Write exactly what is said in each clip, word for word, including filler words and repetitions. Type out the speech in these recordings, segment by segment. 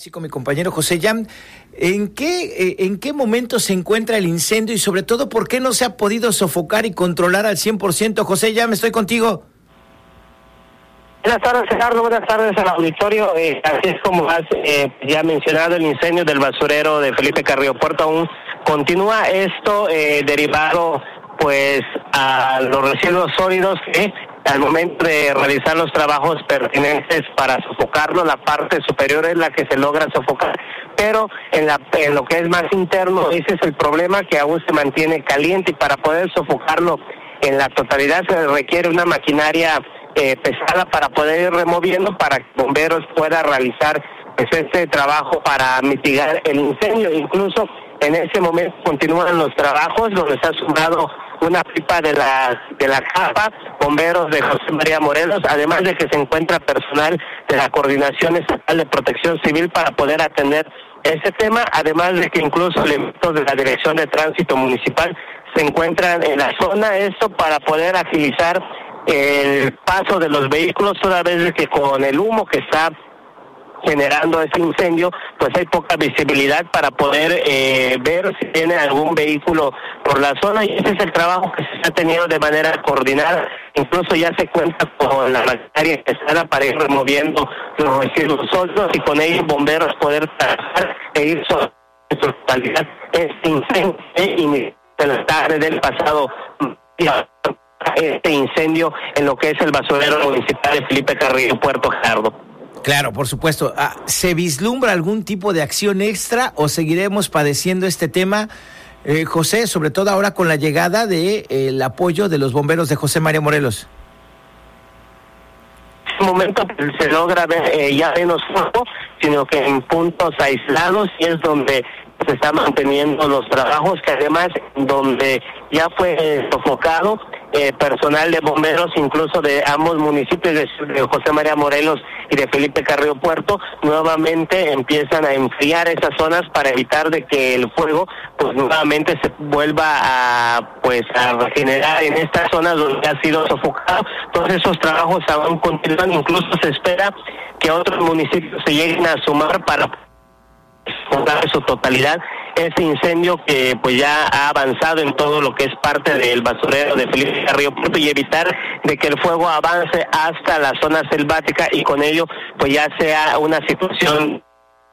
Maxi, con mi compañero José Llam. ¿En qué, eh, ¿En qué momento se encuentra el incendio y sobre todo por qué no se ha podido sofocar y controlar al cien por ciento? José Llam, estoy contigo. Buenas tardes, Gerardo. Buenas tardes al auditorio. Eh, así es como has eh, ya mencionado, el incendio del basurero de Felipe Carrillo Puerto aún continúa. Esto eh, derivado pues a los residuos sólidos que al momento de realizar los trabajos pertinentes para sofocarlo, la parte superior es la que se logra sofocar, pero en, la, en lo que es más interno, ese es el problema, que aún se mantiene caliente, y para poder sofocarlo en la totalidad se requiere una maquinaria eh, pesada para poder ir removiendo, para que bomberos puedan realizar pues, este trabajo para mitigar el incendio. Incluso en ese momento continúan los trabajos, donde se ha sumado una pipa de la de la capa, bomberos de José María Morelos, además de que se encuentra personal de la Coordinación Estatal de Protección Civil para poder atender ese tema, además de que incluso elementos de la Dirección de Tránsito Municipal se encuentran en la zona, esto para poder agilizar el paso de los vehículos, toda vez de que con el humo que está generando ese incendio, pues hay poca visibilidad para poder eh, ver si tiene algún vehículo por la zona, y ese es el trabajo que se ha tenido de manera coordinada. Incluso ya se cuenta con la maquinaria pesada para ir removiendo los residuos sólidos y con ellos bomberos poder trabajar e ir sobre su totalidad este incendio y en la tarde del pasado día este incendio en lo que es el basurero municipal de Felipe Carrillo Puerto, Gerardo. Claro, por supuesto. ¿Se vislumbra algún tipo de acción extra o seguiremos padeciendo este tema, eh, José, sobre todo ahora con la llegada del de, eh, apoyo de los bomberos de José María Morelos? En este momento pues, se logra ver eh, ya menos fuego, sino que en puntos aislados, y es donde se están manteniendo los trabajos, que además donde ya fue eh, sofocado eh, personal de bomberos, incluso de ambos municipios, de, de José María Morelos y de Felipe Carrillo Puerto, nuevamente empiezan a enfriar esas zonas para evitar de que el fuego pues nuevamente se vuelva a pues a regenerar en estas zonas donde ha sido sofocado. Todos esos trabajos aún continúan, incluso se espera que otros municipios se lleguen a sumar para en su totalidad ese incendio que pues ya ha avanzado en todo lo que es parte del basurero de Felipe Carrillo Puerto, y evitar de que el fuego avance hasta la zona selvática y con ello pues ya sea una situación.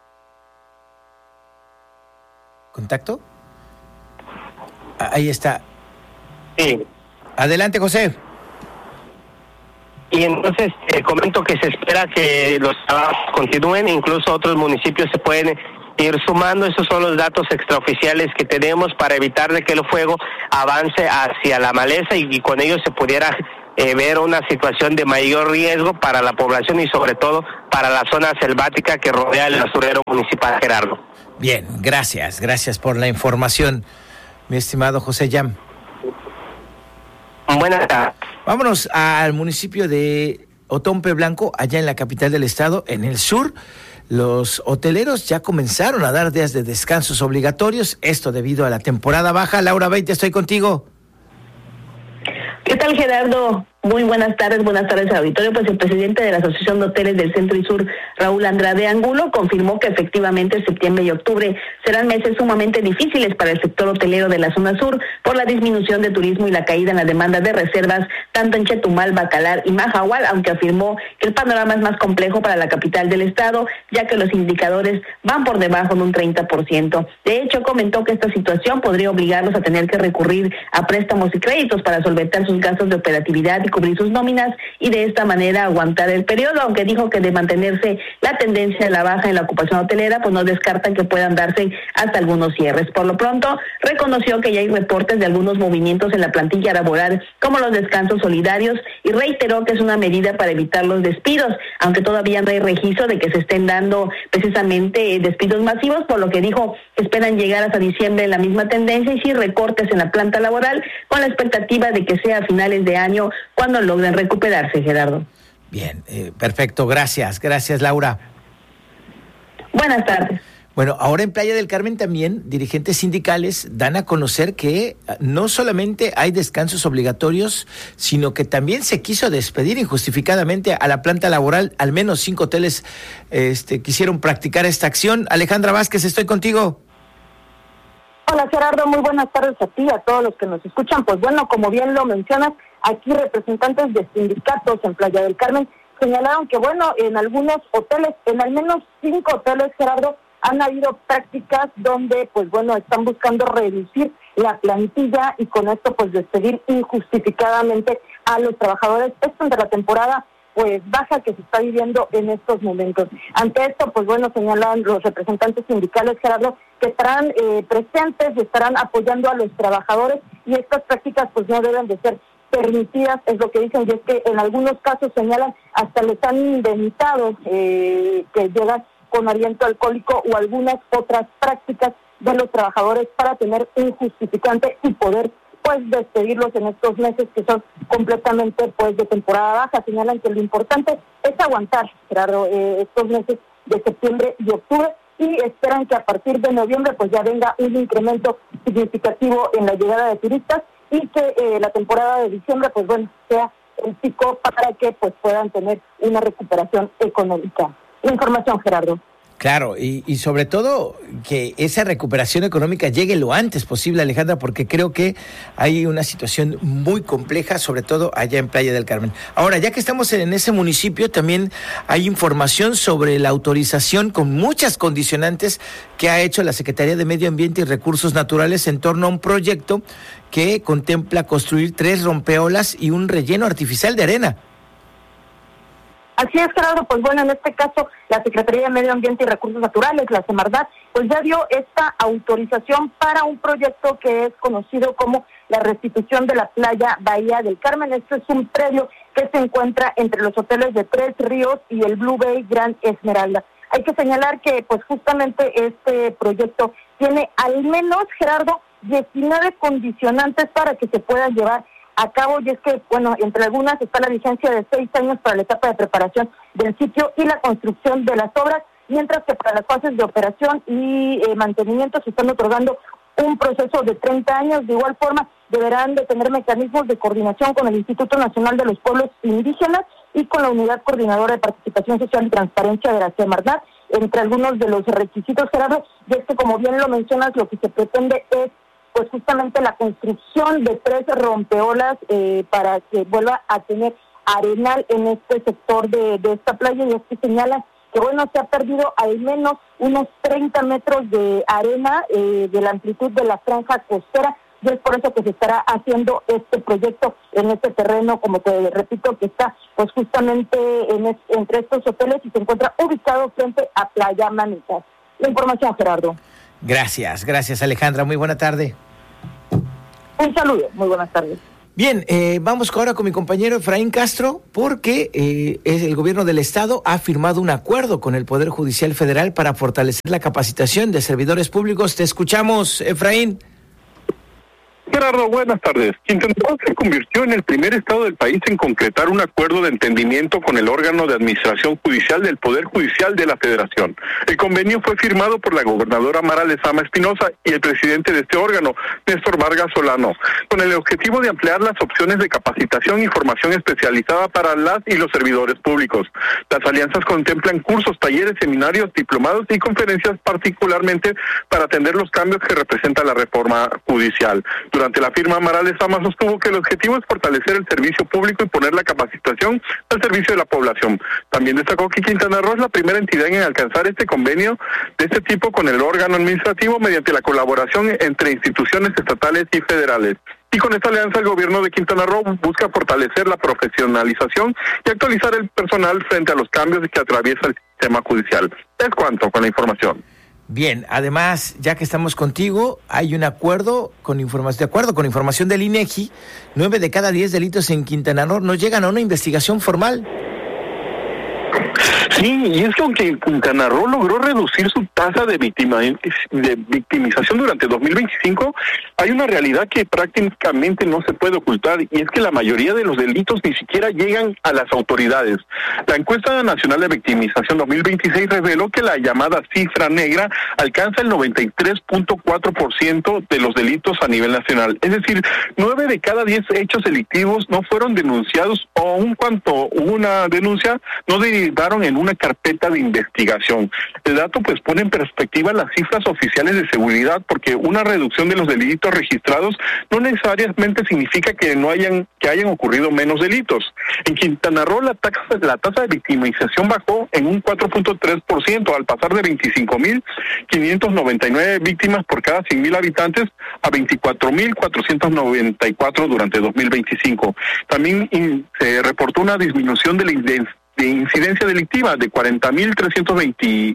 ¿Contacto? Ahí está. Sí. Adelante, José. Y entonces eh, comento que se espera que los trabajos continúen, incluso otros municipios se pueden ir sumando. Esos son los datos extraoficiales que tenemos para evitar de que el fuego avance hacia la maleza y, y con ello se pudiera eh, ver una situación de mayor riesgo para la población y sobre todo para la zona selvática que rodea el basurero municipal, Gerardo. Bien, gracias, gracias por la información, mi estimado José Llam. Buenas tardes. Vámonos al municipio de Otompe Blanco, allá en la capital del estado, en el sur. Los hoteleros ya comenzaron a dar días de descansos obligatorios, esto debido a la temporada baja. Laura Beite, estoy contigo. ¿Qué tal, Gerardo? Muy buenas tardes, buenas tardes, auditorio. Pues el presidente de la Asociación de Hoteles del Centro y Sur, Raúl Andrade Angulo, confirmó que efectivamente septiembre y octubre serán meses sumamente difíciles para el sector hotelero de la zona sur por la disminución de turismo y la caída en la demanda de reservas, tanto en Chetumal, Bacalar y Mahahual, aunque afirmó que el panorama es más complejo para la capital del estado, ya que los indicadores van por debajo de un treinta por ciento. De hecho, comentó que esta situación podría obligarlos a tener que recurrir a préstamos y créditos para solventar sus gastos de operatividad y cubrir sus nóminas y de esta manera aguantar el periodo, aunque dijo que de mantenerse la tendencia a la baja en la ocupación hotelera, pues no descartan que puedan darse hasta algunos cierres. Por lo pronto, reconoció que ya hay reportes de algunos movimientos en la plantilla laboral, como los descansos solidarios, y reiteró que es una medida para evitar los despidos, aunque todavía no hay registro de que se estén dando precisamente despidos masivos, por lo que dijo que esperan llegar hasta diciembre en la misma tendencia y sin recortes en la planta laboral, con la expectativa de que sea a finales de año cuando logren recuperarse, Gerardo. Bien, eh, perfecto, gracias, gracias, Laura. Buenas tardes. Bueno, ahora en Playa del Carmen también dirigentes sindicales dan a conocer que no solamente hay descansos obligatorios, sino que también se quiso despedir injustificadamente a la planta laboral. Al menos cinco hoteles este, quisieron practicar esta acción. Alejandra Vázquez, estoy contigo. Hola Gerardo, muy buenas tardes a ti y a todos los que nos escuchan. Pues bueno, como bien lo mencionas, aquí representantes de sindicatos en Playa del Carmen señalaron que bueno, en algunos hoteles, en al menos cinco hoteles, Gerardo, han habido prácticas donde, pues bueno, están buscando reducir la plantilla y con esto, pues, despedir injustificadamente a los trabajadores. Esto ante la temporada, pues, baja que se está viviendo en estos momentos. Ante esto, pues bueno, señalan los representantes sindicales, Gerardo, que estarán eh, presentes y estarán apoyando a los trabajadores y estas prácticas, pues, no deben de ser permitidas, es lo que dicen, y es que en algunos casos señalan hasta les han indemnizado eh, que llegan con aliento alcohólico o algunas otras prácticas de los trabajadores para tener un justificante y poder, pues, despedirlos en estos meses que son completamente, pues, de temporada baja. Señalan que lo importante es aguantar, claro, eh, estos meses de septiembre y octubre y esperan que a partir de noviembre, pues, ya venga un incremento significativo en la llegada de turistas y que eh, la temporada de diciembre, pues, bueno, sea el pico para que, pues, puedan tener una recuperación económica. Información, Gerardo. Claro, y, y sobre todo que esa recuperación económica llegue lo antes posible, Alejandra, porque creo que hay una situación muy compleja, sobre todo allá en Playa del Carmen. Ahora, ya que estamos en ese municipio, también hay información sobre la autorización con muchas condicionantes que ha hecho la Secretaría de Medio Ambiente y Recursos Naturales en torno a un proyecto que contempla construir tres rompeolas y un relleno artificial de arena. Así es, Gerardo, pues bueno, en este caso la Secretaría de Medio Ambiente y Recursos Naturales, la Semarnat, pues ya dio esta autorización para un proyecto que es conocido como la restitución de la playa Bahía del Carmen. Este es un predio que se encuentra entre los hoteles de Tres Ríos y el Blue Bay Gran Esmeralda. Hay que señalar que pues justamente este proyecto tiene al menos, Gerardo, diecinueve condicionantes para que se puedan llevar a cabo, y es que, bueno, entre algunas está la vigencia de seis años para la etapa de preparación del sitio y la construcción de las obras, mientras que para las fases de operación y eh, mantenimiento se están otorgando un proceso de treinta años. De igual forma, deberán de tener mecanismos de coordinación con el Instituto Nacional de los Pueblos Indígenas y con la Unidad Coordinadora de Participación Social y Transparencia de la Semarnat, entre algunos de los requisitos, Gerardo, y es que, como bien lo mencionas, lo que se pretende es pues justamente la construcción de tres rompeolas eh, para que vuelva a tener arenal en este sector de, de esta playa, y es que señalan que bueno, se ha perdido al menos unos treinta metros de arena eh, de la amplitud de la franja costera, y es por eso que se estará haciendo este proyecto en este terreno, como te repito, que está pues justamente en es, entre estos hoteles y se encuentra ubicado frente a Playa Manitas. La información, Gerardo. Gracias, gracias Alejandra, muy buena tarde. Un saludo, muy buenas tardes. Bien, eh, vamos ahora con mi compañero Efraín Castro, porque eh, el gobierno del estado ha firmado un acuerdo con el Poder Judicial Federal para fortalecer la capacitación de servidores públicos. Te escuchamos, Efraín. Gerardo, buenas tardes. Quintana Roo se convirtió en el primer estado del país en concretar un acuerdo de entendimiento con el órgano de administración judicial del Poder Judicial de la Federación. El convenio fue firmado por la gobernadora Mara Lezama Espinosa y el presidente de este órgano, Néstor Vargas Solano, con el objetivo de ampliar las opciones de capacitación y formación especializada para las y los servidores públicos. Las alianzas contemplan cursos, talleres, seminarios, diplomados y conferencias, particularmente para atender los cambios que representa la reforma judicial. Durante la firma, Mara Lezama sostuvo que el objetivo es fortalecer el servicio público y poner la capacitación al servicio de la población. También destacó que Quintana Roo es la primera entidad en alcanzar este convenio de este tipo con el órgano administrativo mediante la colaboración entre instituciones estatales y federales. Y con esta alianza, el gobierno de Quintana Roo busca fortalecer la profesionalización y actualizar el personal frente a los cambios que atraviesa el sistema judicial. Es cuanto con la información. Bien, además, ya que estamos contigo, hay un acuerdo con información, de acuerdo con información del INEGI, nueve de cada diez delitos en Quintana Roo no llegan a una investigación formal. Sí, y es que aunque Quintana Roo logró reducir su tasa de, victima, de victimización durante dos mil veinticinco, hay una realidad que prácticamente no se puede ocultar, y es que la mayoría de los delitos ni siquiera llegan a las autoridades. La encuesta nacional de victimización dos mil veintiséis reveló que la llamada cifra negra alcanza el noventa y tres punto cuatro por ciento de los delitos a nivel nacional. Es decir, nueve de cada diez hechos delictivos no fueron denunciados, o aun cuanto hubo una denuncia, no derivaron en una carpeta de investigación. El dato pues pone en perspectiva las cifras oficiales de seguridad, porque una reducción de los delitos registrados no necesariamente significa que no hayan que hayan ocurrido menos delitos. En Quintana Roo la tasa, la tasa de victimización bajó en un cuatro punto tres por ciento, al pasar de veinticinco mil quinientos noventa y nueve víctimas por cada cien mil habitantes a veinticuatro mil cuatrocientos noventa y cuatro durante dos mil veinticinco. También in, se reportó una disminución de la de incidencia delictiva de cuarenta mil trescientos veintiséis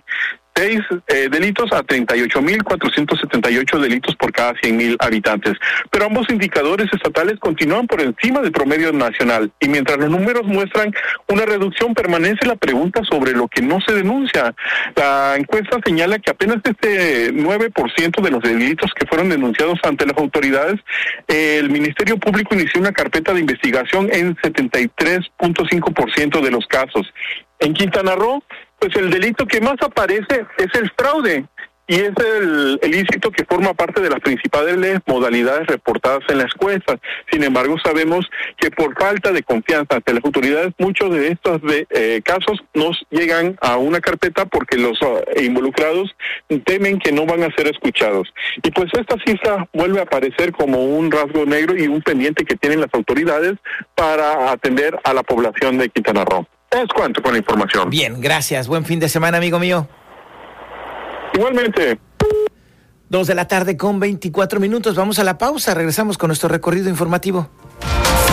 eh, delitos a treinta y ocho mil cuatrocientos setenta y ocho delitos por cada cien mil habitantes. Pero ambos indicadores estatales continúan por encima del promedio nacional, y mientras los números muestran una reducción, permanece la pregunta sobre lo que no se denuncia. La encuesta señala que apenas este nueve por ciento de los delitos que fueron denunciados ante las autoridades, eh, el Ministerio Público inició una carpeta de investigación en setenta y tres punto cinco por ciento de los casos. En Quintana Roo, pues el delito que más aparece es el fraude, y es el, el ilícito que forma parte de las principales modalidades reportadas en la encuesta. Sin embargo, sabemos que por falta de confianza ante las autoridades, muchos de estos de, eh, casos no llegan a una carpeta porque los uh, involucrados temen que no van a ser escuchados. Y pues esta cifra vuelve a aparecer como un rasgo negro y un pendiente que tienen las autoridades para atender a la población de Quintana Roo. Es cuanto con la información. Bien, gracias. Buen fin de semana, amigo mío. Igualmente. Dos de la tarde con veinticuatro minutos. Vamos a la pausa. Regresamos con nuestro recorrido informativo.